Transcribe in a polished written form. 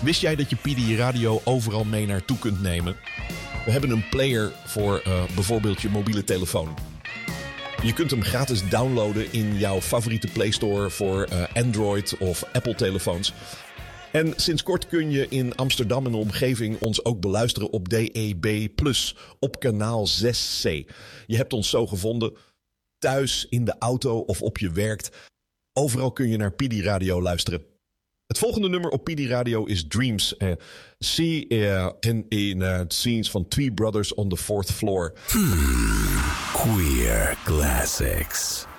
Wist jij dat je PD je radio overal mee naartoe kunt nemen? We hebben een player voor bijvoorbeeld je mobiele telefoon. Je kunt hem gratis downloaden in jouw favoriete Play Store voor Android of Apple telefoons. En sinds kort kun je in Amsterdam en de omgeving ons ook beluisteren op DEB+, op kanaal 6C. Je hebt ons zo gevonden, thuis, in de auto of op je werk. Overal kun je naar PD Radio luisteren. Het volgende nummer op PD Radio is Dreams. See in scenes van Three Brothers on the Fourth Floor. Queer Classics.